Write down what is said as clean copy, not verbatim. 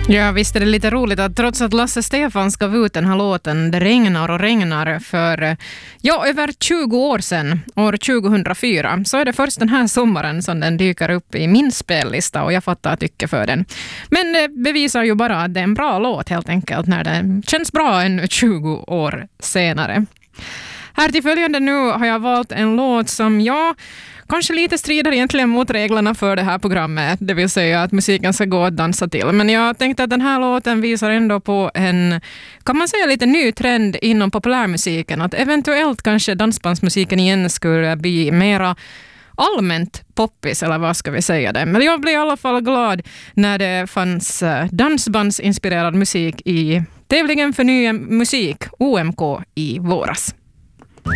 Ja, visst är det lite roligt att trots att Lasse Stefans gav ut den här låten Det regnar och regnar för över 20 år sedan, år 2004, så är det först den här sommaren som den dyker upp i min spellista och jag fattar tycke för den. Men det bevisar ju bara att det är en bra låt helt enkelt när den känns bra än 20 år senare. Här till följande nu har jag valt en låt som jag kanske lite strider egentligen mot reglerna för det här programmet, det vill säga att musiken ska gå att dansa till. Men jag tänkte att den här låten visar ändå på en, kan man säga, lite ny trend inom populärmusiken. Att eventuellt kanske dansbandsmusiken igen skulle bli mera allmänt poppis, eller vad ska vi säga det. Men jag blev i alla fall glad när det fanns dansbandsinspirerad musik i tävlingen för ny musik, OMK, i våras.